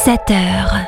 7h.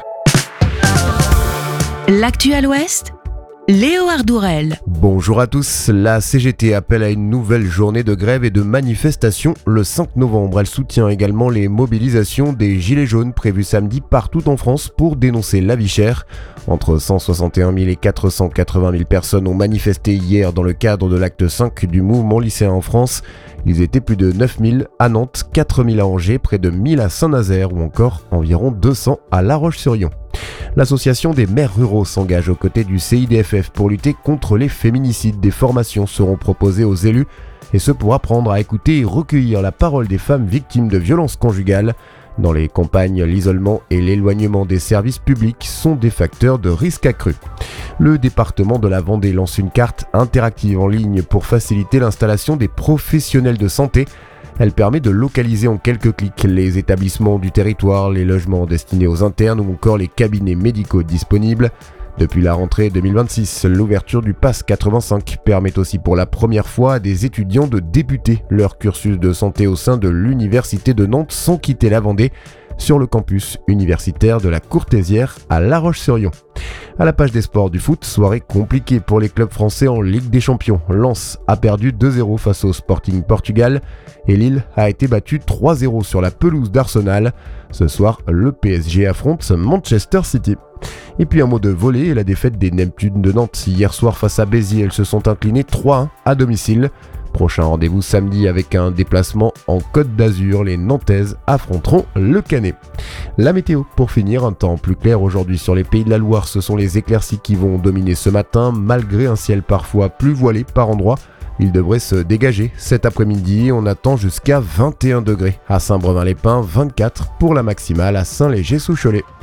L'actu à l'Ouest, Léo Ardourel. Bonjour à tous, la CGT appelle à une nouvelle journée de grève et de manifestation le 5 novembre. Elle soutient également les mobilisations des Gilets jaunes prévues samedi partout en France pour dénoncer la vie chère. Entre 161 000 et 480 000 personnes ont manifesté hier dans le cadre de l'acte 5 du mouvement lycéen en France. Ils étaient plus de 9 000 à Nantes, 4 000 à Angers, près de 1 000 à Saint-Nazaire ou encore environ 200 à La Roche-sur-Yon. L'association des maires ruraux s'engage aux côtés du CIDFF pour lutter contre les féminicides. Des formations seront proposées aux élus et ce pour apprendre à écouter et recueillir la parole des femmes victimes de violences conjugales. Dans les campagnes, l'isolement et l'éloignement des services publics sont des facteurs de risque accru. Le département de la Vendée lance une carte interactive en ligne pour faciliter l'installation des professionnels de santé. Elle permet de localiser en quelques clics les établissements du territoire, les logements destinés aux internes ou encore les cabinets médicaux disponibles. Depuis la rentrée 2026, l'ouverture du Pass 85 permet aussi pour la première fois à des étudiants de débuter leur cursus de santé au sein de l'Université de Nantes sans quitter la Vendée, sur le campus universitaire de la Courtésière à La Roche-sur-Yon. À la page des sports du foot, soirée compliquée pour les clubs français en Ligue des Champions. Lens a perdu 2-0 face au Sporting Portugal et Lille a été battu 3-0 sur la pelouse d'Arsenal. Ce soir, le PSG affronte Manchester City. Et puis un mot de volley et la défaite des Neptunes de Nantes hier soir face à Béziers. Elles se sont inclinées 3-1 à domicile. Prochain rendez-vous samedi avec un déplacement en Côte d'Azur. Les Nantaises affronteront le Canet. La météo pour finir, un temps plus clair aujourd'hui sur les Pays de la Loire. Ce sont les éclaircies qui vont dominer ce matin malgré un ciel parfois plus voilé par endroits. Il devrait se dégager cet après-midi. On attend jusqu'à 21 degrés à Saint-Brevin-les-Pins, 24 pour la maximale à Saint-Léger-sous-Cholet.